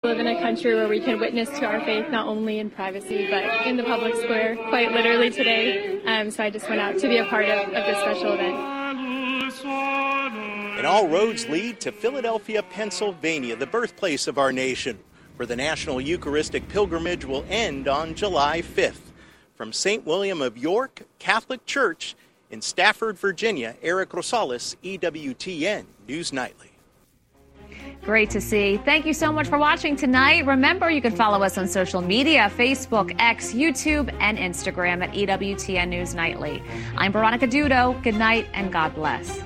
We live in a country where we can witness to our faith not only in privacy but in the public square, quite literally today. So I just went out to be a part of this special event. And all roads lead to Philadelphia, Pennsylvania, the birthplace of our nation, where the National Eucharistic Pilgrimage will end on July 5th. From St. William of York Catholic Church in Stafford, Virginia, Eric Rosales, EWTN News Nightly. Great to see. Thank you so much for watching tonight. Remember, you can follow us on social media, Facebook, X, YouTube, and Instagram at EWTN News Nightly. I'm Veronica Dudo. Good night and God bless.